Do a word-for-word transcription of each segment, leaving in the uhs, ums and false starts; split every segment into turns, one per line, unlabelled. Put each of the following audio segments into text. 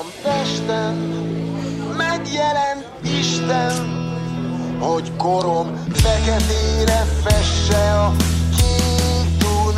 Pesten megjelent Isten, hogy korom feketére fesse a kék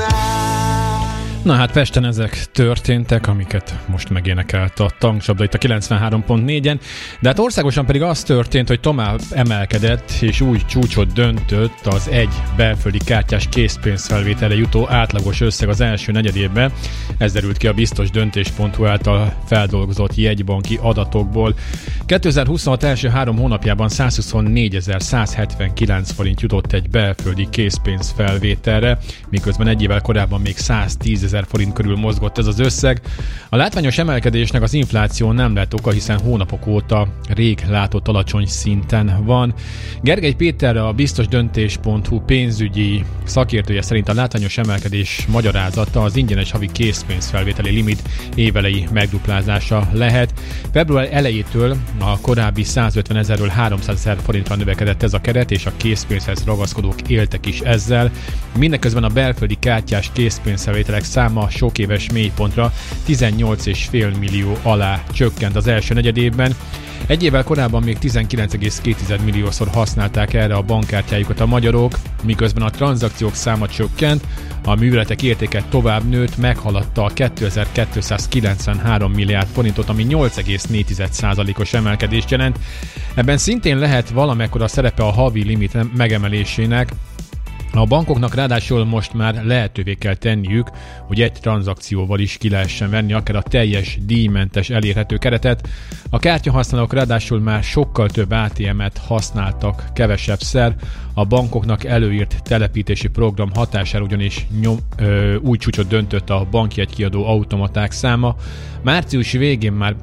Dunán.
Na hát Pesten ezek történtek, amiket most megénekelt a Tankcsapda itt a kilencvenhárom pont négyen, de hát országosan pedig az történt, hogy tovább emelkedett és új csúcsot döntött az egy belföldi kártyás készpénzfelvételre jutó átlagos összeg az első negyedévben. Ez derült ki a biztos döntés pont hu által feldolgozott jegybanki adatokból. kétezer-huszonhat első három hónapjában százhuszonnégyezer-százhetvenkilenc forint jutott egy belföldi készpénzfelvételre, miközben egy évvel korábban még száztízezer forint körül mozgott ez az összeg. A látványos emelkedésnek az infláció nem lett oka, hiszen hónapok óta rég látott alacsony szinten van. Gergely Péter, a biztos döntés pont hu pénzügyi szakértője szerint a látványos emelkedés magyarázata az ingyenes havi készpénzfelvételi limit évelei megduplázása lehet. Február elejétől a korábbi százötvenezerről háromszázezer forintra növekedett ez a keret, és a készpénzhez ragaszkodók éltek is ezzel. Mindeközben a belföldi kártyás készpénzfelvételek száma sok éves mélypontra tizennyolc egész öt millió alá csökkent az első negyedévben. Egy évvel korábban még tizenkilenc egész két milliószor használták erre a bankkártyájukat a magyarok, miközben a tranzakciók száma csökkent, a műveletek értéke tovább nőtt, meghaladta a kétezer-kétszázkilencvenhárom milliárd forintot, ami nyolc egész négy százalékos emelkedést jelent. Ebben szintén lehet valamekkora szerepe a havi limit megemelésének. A bankoknak ráadásul most már lehetővé kell tenniük, hogy egy tranzakcióval is ki lehessen venni akár a teljes díjmentes elérhető keretet. A kártyahasználók ráadásul már sokkal több á té emet használtak kevesebb szer. A bankoknak előírt telepítési program hatására ugyanis nyom, ö, új csúcsot döntött a bankjegykiadó automaták száma. Március végén már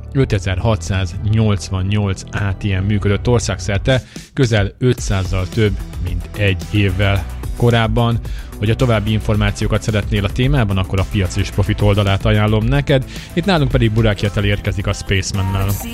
ötezer-hatszáznyolcvannyolc á té em működött országszerte, közel ötszázzal több, mint egy évvel korábban. Hogy a további információkat szeretnél a témában, akkor a Piac és Profit oldalát ajánlom neked. Itt nálunk pedig Burák Jetel érkezik a Spacemannel.